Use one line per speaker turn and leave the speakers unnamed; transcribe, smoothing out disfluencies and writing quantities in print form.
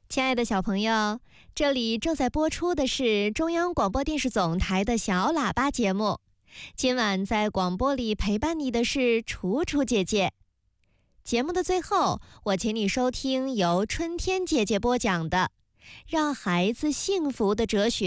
亲爱的小朋友，这里正在播出的是中央广播电视总台的小喇叭节目。今晚在广播里陪伴你的是楚楚姐姐。节目的最后，我请你收听由春天姐姐播讲的《让孩子幸福的哲学》